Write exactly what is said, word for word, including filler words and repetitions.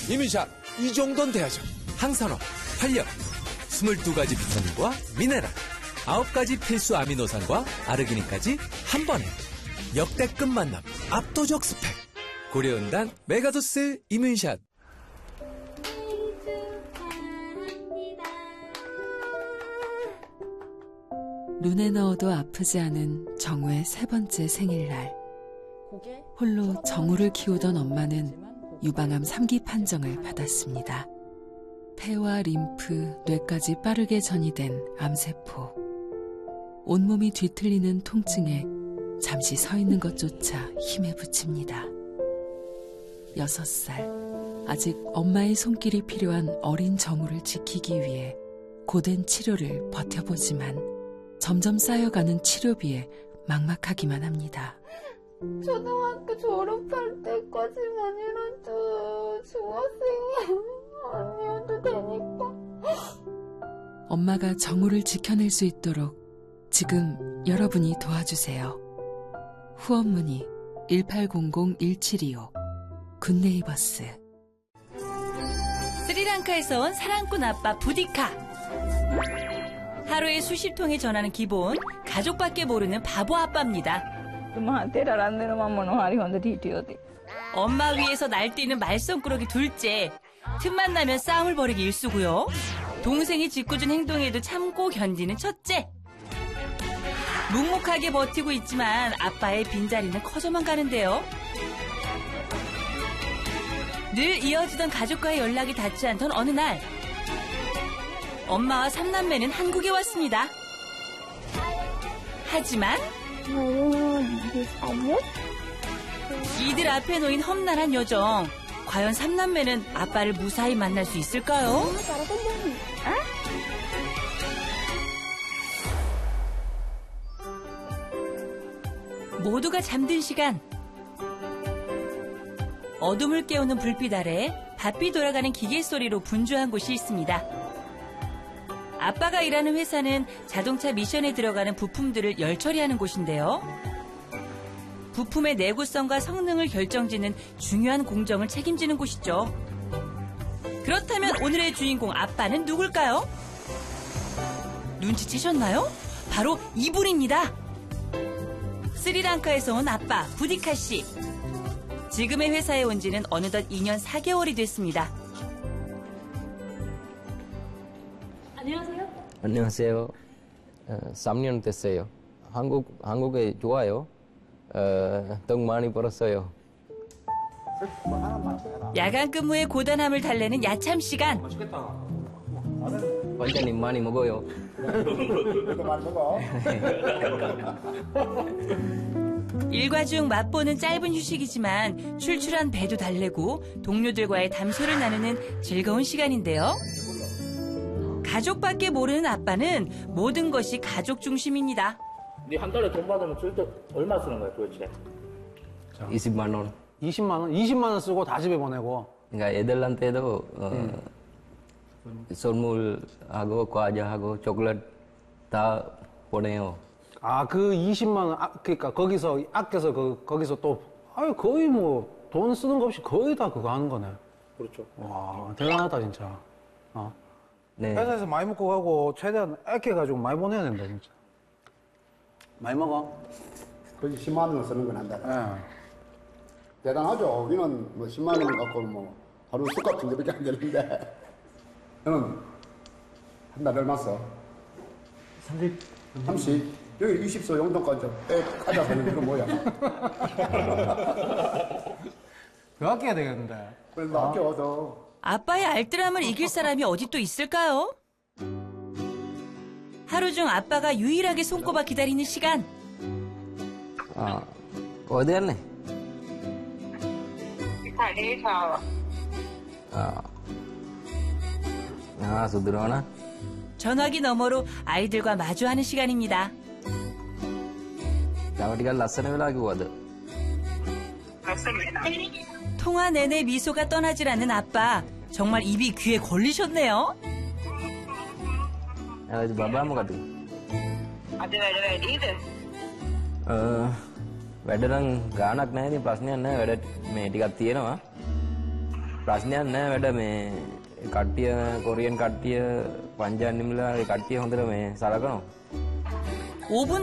이민샷 이 정도는 돼야죠. 항산화, 활력, 스물두 가지 비타민과 미네랄, 아홉 가지 필수 아미노산과 아르기닌까지 한 번에 역대급 만남, 압도적 스펙. 고려은단 메가도스 이민샷. 눈에 넣어도 아프지 않은 정우의 세 번째 생일날. 홀로 정우를 키우던 엄마는 유방암 삼 기 판정을 받았습니다. 폐와 림프, 뇌까지 빠르게 전이된 암세포. 온몸이 뒤틀리는 통증에 잠시 서 있는 것조차 힘에 부칩니다. 여섯 살, 아직 엄마의 손길이 필요한 어린 정우를 지키기 위해 고된 치료를 버텨보지만 점점 쌓여가는 치료비에 막막하기만 합니다. 초등학교 졸업할 때까지만이라도 중학생이 아니어도 되니까. 엄마가 정우를 지켜낼 수 있도록 지금 여러분이 도와주세요. 후원 문의 일팔공공 일칠이오 굿네이버스. 스리랑카에서 온 사랑꾼 아빠 부디카. 하루에 수십 통의 전화는 기본, 가족밖에 모르는 바보 아빠입니다. 엄마 위에서 날뛰는 말썽꾸러기 둘째. 틈만 나면 싸움을 벌이기 일쑤고요. 동생이 짓궂은 행동에도 참고 견디는 첫째. 묵묵하게 버티고 있지만 아빠의 빈자리는 커져만 가는데요. 늘 이어지던 가족과의 연락이 닿지 않던 어느 날, 엄마와 삼남매는 한국에 왔습니다. 하지만 이들 앞에 놓인 험난한 여정. 과연 삼남매는 아빠를 무사히 만날 수 있을까요? 모두가 잠든 시간. 어둠을 깨우는 불빛 아래 바삐 돌아가는 기계 소리로 분주한 곳이 있습니다. 아빠가 일하는 회사는 자동차 미션에 들어가는 부품들을 열처리하는 곳인데요. 부품의 내구성과 성능을 결정짓는 중요한 공정을 책임지는 곳이죠. 그렇다면 오늘의 주인공 아빠는 누굴까요? 눈치채셨나요? 바로 이분입니다. 스리랑카에서 온 아빠 부디카 씨. 지금의 회사에 온 지는 어느덧 이 년 사 개월이 됐습니다. 안녕하세요. 안녕하세요. 어, 삼 년 됐어요. 한국, 한국에 좋아요. 어, 돈 많이 벌었어요. 야간 근무의 고단함을 달래는 야참 시간. 원장님 많이 먹어요. 일과 중 맛보는 짧은 휴식이지만 출출한 배도 달래고 동료들과의 담소를 나누는 즐거운 시간인데요. 가족밖에 모르는 아빠는 모든 것이 가족 중심입니다. 네 한 달에 돈 받으면 쓸 때 얼마 쓰는 거야 도대체? 이십만 원. 이십만 원? 이십만 원 쓰고 다 집에 보내고. 그러니까 애들한테도 어, 음. 선물하고 과자하고 초콜릿 다 보내요. 아, 그 이십만 원, 아, 그러니까 거기서 아껴서 그 거기서 또 아유 거의 뭐 돈 쓰는 거 없이 거의 다 그거 하는 거네. 그렇죠. 와, 대단하다 진짜. 어. 네. 회사에서 많이 먹고 가고 최대한 아껴가지고 많이 보내야 된다 진짜. 많이 먹어? 거의 십만 원을 쓰는 건 한다. 네. 대단하죠. 우리는 뭐 십만 원 갖고 뭐 하루 술값 정도밖에 안 되는데 너는 한 달에 얼마 써? 삼십. 삼십. 여기 이십 소 용돈까지 빼 까자 버리는 거 뭐야? 그 아껴야 되겠는데. 그래서 어? 아껴 더. 아빠의 알뜰함을 이길 사람이 어디 또 있을까요? 하루 중 아빠가 유일하게 손꼽아 기다리는 시간. 아, 어디 갔네? 아, 아, 수들어나? 전화기 너머로 아이들과 마주하는 시간입니다. 나우리가 라스나 왜 왔어? 통화 내내 미소가 떠나질 않는 아빠. 정말 입이 귀에 걸리셨네요. 아, 바바 뭐 같은? වැඩ නම් ගාණක් නැහැ ඉතින් ප්‍රශ්නයක් නැහැ වැඩ මේ ටිකක් තියෙනවා ප්‍රශ්නයක් නෑ වැඩ මේ කට්ටිය කොරියන් කට්ටිය පංජාන් නිමලා කට්ටිය හොඳට මේ සලකනවා. 오 분